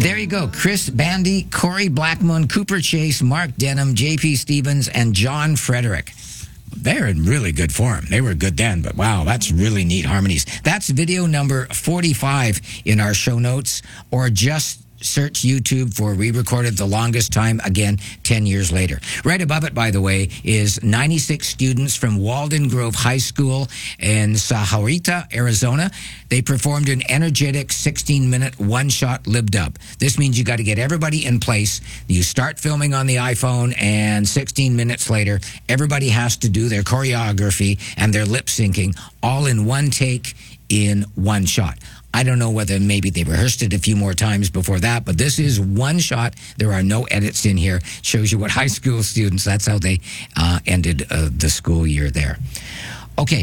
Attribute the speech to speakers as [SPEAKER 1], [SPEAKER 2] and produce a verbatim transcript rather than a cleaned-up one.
[SPEAKER 1] There you go. Chris Bandy, Corey Blackmon, Cooper Chase, Mark Denham, J P Stevens, and John Frederick. They're in really good form. They were good then, but wow, that's really neat harmonies. That's video number forty-five in our show notes, or just search YouTube for Re-Recorded the Longest Time, again, ten years later. Right above it, by the way, is ninety-six students from Walden Grove High School in Sahuarita, Arizona. They performed an energetic sixteen-minute one-shot lip-dub. This means you got to get everybody in place. You start filming on the iPhone, and sixteen minutes later, everybody has to do their choreography and their lip-syncing all in one take in one shot. I don't know whether maybe they rehearsed it a few more times before that, but this is one shot. There are no edits in here. Shows you what high school students, that's how they uh, ended uh, the school year there. Okay.